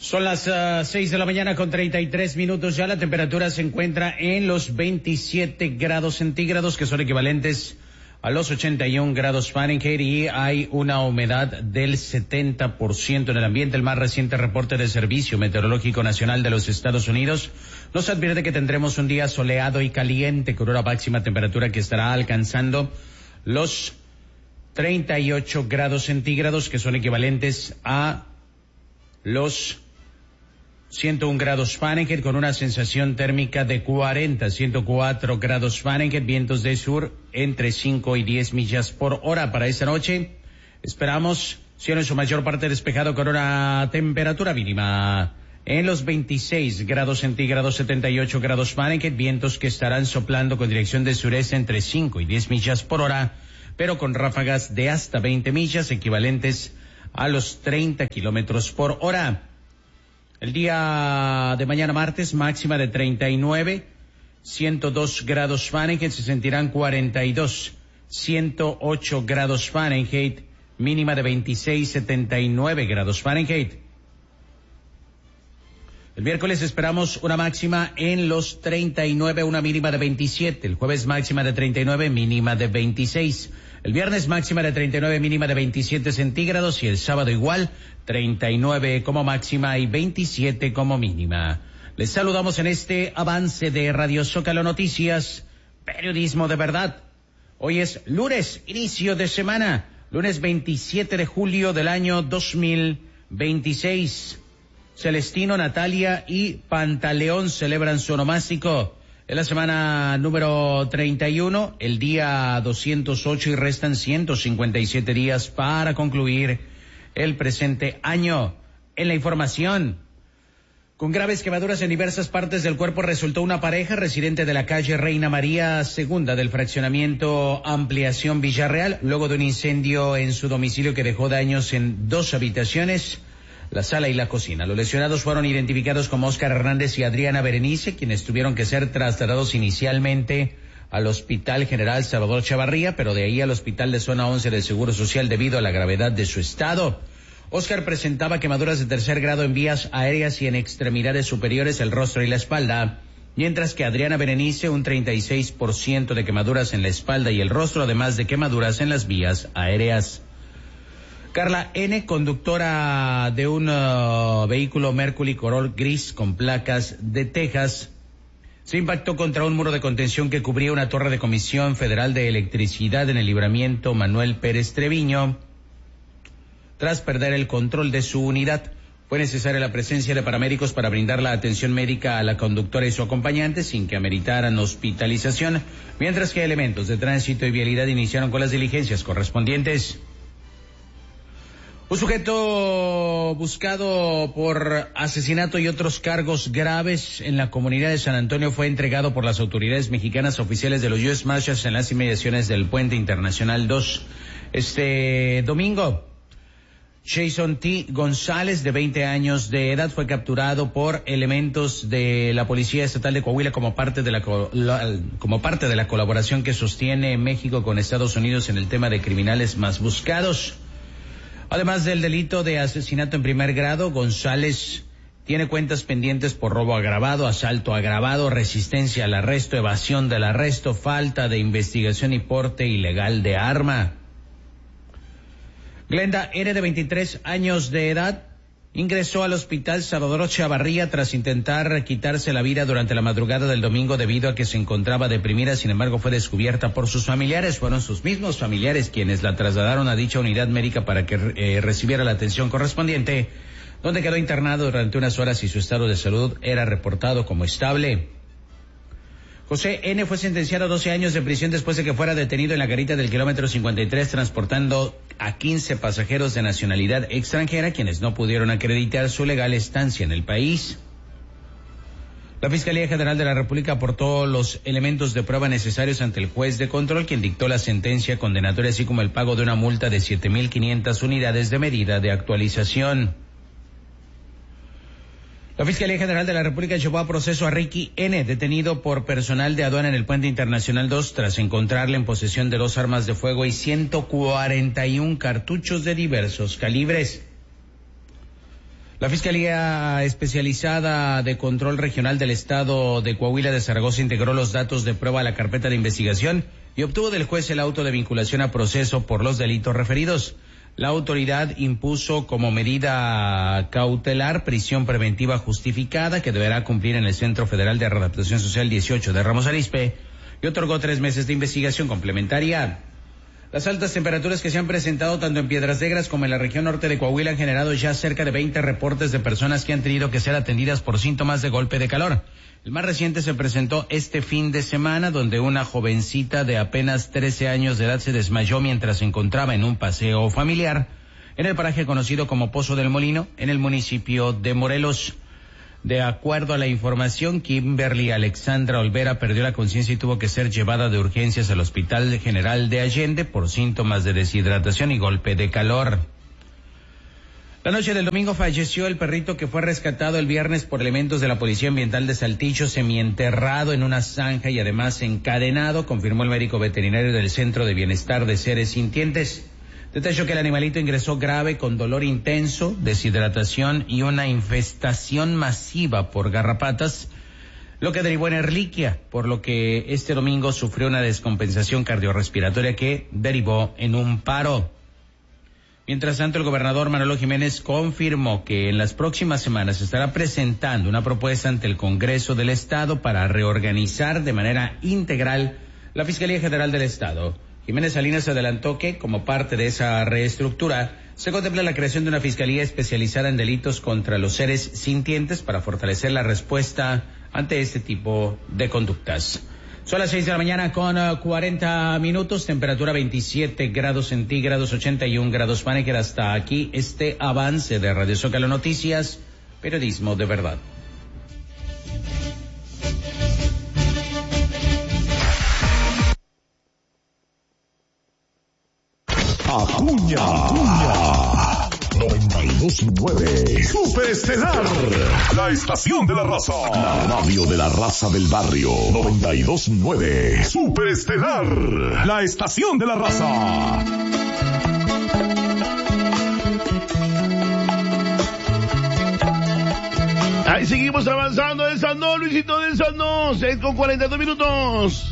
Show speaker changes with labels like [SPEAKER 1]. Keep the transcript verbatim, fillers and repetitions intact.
[SPEAKER 1] Son las uh, seis de la mañana con treinta y tres minutos ya. La temperatura se encuentra en los veintisiete grados centígrados, que son equivalentes a los ochenta y un grados Fahrenheit, y hay una humedad del setenta por ciento en el ambiente. El más reciente reporte del Servicio Meteorológico Nacional de los Estados Unidos nos advierte que tendremos un día soleado y caliente con una máxima temperatura que estará alcanzando los treinta y ocho grados centígrados, que son equivalentes a los ciento un grados Fahrenheit, con una sensación térmica de cuarenta, ciento cuatro grados Fahrenheit, vientos de sur entre cinco y diez millas por hora. Para esta noche esperamos cielo en su mayor parte despejado con una temperatura mínima en los veintiséis grados centígrados, setenta y ocho grados Fahrenheit, vientos que estarán soplando con dirección de sureste entre cinco y diez millas por hora, pero con ráfagas de hasta veinte millas, equivalentes a los treinta kilómetros por hora. El día de mañana martes, máxima de treinta y nueve, ciento dos grados Fahrenheit, se sentirán cuarenta y dos, ciento ocho grados Fahrenheit, mínima de veintiséis, setenta y nueve grados Fahrenheit. El miércoles esperamos una máxima en los treinta y nueve, una mínima de veintisiete. El jueves máxima de treinta y nueve, mínima de veintiséis. El viernes máxima de treinta y nueve, mínima de veintisiete centígrados, y el sábado igual, treinta y nueve como máxima y veintisiete como mínima. Les saludamos en este avance de Radio Zócalo Noticias, periodismo de verdad. Hoy es lunes, inicio de semana, lunes veintisiete de julio del año dos mil veintiséis. Celestino, Natalia y Pantaleón celebran su onomástico. Es la semana número treinta y uno, el día doscientos ocho, y restan ciento cincuenta y siete días para concluir el presente año. En la información, con graves quemaduras en diversas partes del cuerpo resultó una pareja residente de la calle Reina María segunda del fraccionamiento Ampliación Villarreal, luego de un incendio en su domicilio que dejó daños en dos habitaciones, la sala y la cocina. Los lesionados fueron identificados como Óscar Hernández y Adriana Berenice, quienes tuvieron que ser trasladados inicialmente al Hospital General Salvador Chavarría, pero de ahí al Hospital de Zona once del Seguro Social debido a la gravedad de su estado. Óscar presentaba quemaduras de tercer grado en vías aéreas y en extremidades superiores, el rostro y la espalda, mientras que Adriana Berenice un treinta y seis por ciento de quemaduras en la espalda y el rostro, además de quemaduras en las vías aéreas. Carla N., conductora de un uh, vehículo Mercury color gris con placas de Texas, se impactó contra un muro de contención que cubría una torre de Comisión Federal de Electricidad en el libramiento Manuel Pérez Treviño. Tras perder el control de su unidad, fue necesaria la presencia de paramédicos para brindar la atención médica a la conductora y su acompañante sin que ameritaran hospitalización, mientras que elementos de tránsito y vialidad iniciaron con las diligencias correspondientes. Un sujeto buscado por asesinato y otros cargos graves en la comunidad de San Antonio fue entregado por las autoridades mexicanas oficiales de los U S Marshals en las inmediaciones del Puente Internacional dos. Este domingo, Jason T. González, de veinte años de edad, fue capturado por elementos de la Policía Estatal de Coahuila como parte de la, la como parte de la colaboración que sostiene México con Estados Unidos en el tema de criminales más buscados. Además del delito de asesinato en primer grado, González tiene cuentas pendientes por robo agravado, asalto agravado, resistencia al arresto, evasión del arresto, falta de investigación y porte ilegal de arma. Glenda N., de veintitrés años de edad, ingresó al Hospital Salvador Chavarría tras intentar quitarse la vida durante la madrugada del domingo debido a que se encontraba deprimida. Sin embargo, fue descubierta por sus familiares. Fueron sus mismos familiares quienes la trasladaron a dicha unidad médica para que eh, recibiera la atención correspondiente, donde quedó internado durante unas horas y su estado de salud era reportado como estable. José N. fue sentenciado a doce años de prisión después de que fuera detenido en la garita del kilómetro cincuenta y tres transportando a quince pasajeros de nacionalidad extranjera, quienes no pudieron acreditar su legal estancia en el país. La Fiscalía General de la República aportó los elementos de prueba necesarios ante el juez de control, quien dictó la sentencia condenatoria, así como el pago de una multa de siete mil quinientas unidades de medida de actualización. La Fiscalía General de la República llevó a proceso a Ricky N., detenido por personal de aduana en el Puente Internacional dos, tras encontrarle en posesión de dos armas de fuego y ciento cuarenta y un cartuchos de diversos calibres. La Fiscalía Especializada de Control Regional del Estado de Coahuila de Zaragoza integró los datos de prueba a la carpeta de investigación y obtuvo del juez el auto de vinculación a proceso por los delitos referidos. La autoridad impuso como medida cautelar prisión preventiva justificada que deberá cumplir en el Centro Federal de Readaptación Social dieciocho de Ramos Arizpe y otorgó tres meses de investigación complementaria. Las altas temperaturas que se han presentado tanto en Piedras Negras como en la región norte de Coahuila han generado ya cerca de veinte reportes de personas que han tenido que ser atendidas por síntomas de golpe de calor. El más reciente se presentó este fin de semana, donde una jovencita de apenas trece años de edad se desmayó mientras se encontraba en un paseo familiar en el paraje conocido como Pozo del Molino, en el municipio de Morelos. De acuerdo a la información, Kimberly Alexandra Olvera perdió la conciencia y tuvo que ser llevada de urgencias al Hospital General de Allende por síntomas de deshidratación y golpe de calor. La noche del domingo falleció el perrito que fue rescatado el viernes por elementos de la Policía Ambiental de Saltillo, semienterrado en una zanja y además encadenado, confirmó el médico veterinario del Centro de Bienestar de Seres Sintientes. Detalló que el animalito ingresó grave con dolor intenso, deshidratación y una infestación masiva por garrapatas, lo que derivó en erliquia, por lo que este domingo sufrió una descompensación cardiorrespiratoria que derivó en un paro. Mientras tanto, el gobernador Manolo Jiménez confirmó que en las próximas semanas estará presentando una propuesta ante el Congreso del Estado para reorganizar de manera integral la Fiscalía General del Estado. Jiménez Salinas adelantó que, como parte de esa reestructura, se contempla la creación de una fiscalía especializada en delitos contra los seres sintientes para fortalecer la respuesta ante este tipo de conductas. Son las seis de la mañana con uh, cuarenta minutos, temperatura veintisiete grados centígrados, ochenta y un grados Fahrenheit. Hasta aquí este avance de Radio Zócalo Noticias, periodismo de verdad.
[SPEAKER 2] Acuña, Acuña, noventa y dos nueve, Super Estelar, la estación de la raza, la radio de la raza del barrio, noventa y dos nueve, Super Estelar, la estación de la raza.
[SPEAKER 3] Ahí seguimos avanzando, el Sandó, Luisito del Sandó, seis con cuarenta y dos minutos.